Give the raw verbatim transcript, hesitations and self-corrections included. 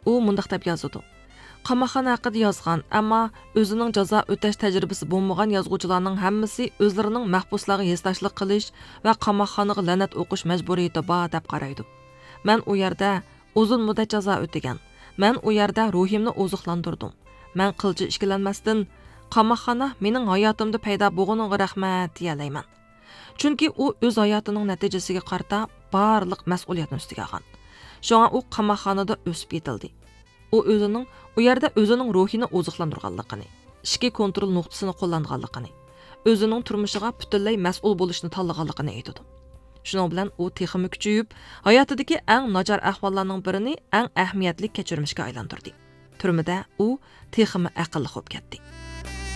u mundaq deb yozadi. Qamoqxona haqida yozgan, ammo o'zining jazo o'tash tajribasi bo'lmagan yozuvchilarning hammasi o'zlarining mahbuslarga hesdashlik qilish va qamoqxonaga la'nat o'qish majburiyati bor deb qaraydi. Men u yerda uzun muddat jazo o'tagan. Men u yerda ruhimni oziqlantirdim. Men qilchi ishkilanmasdan qamoqxona mening hayotimda paydo bo'lganiga rahmat deyalayman. Chunki u o'z hayotining natijasiga qarata barliq mas'uliyatni ustiga olgan. Shunga u qamoqxonada o'sib yetildi. U o'zining u yerda o'zining ruhini oziqlantirganligini, ishki kontrol nuqtasini qo'llanganligini, o'zining turmushiga butunlay mas'ul bo'lishni tanlaganligini aytadi. Shuning bilan u texmi kuchayib, hayotidagi eng nojar ahvollarning birini eng ahamiyatli kechirmishga aylantirdi. Turmada u texmi aqlli bo'lib ketdi.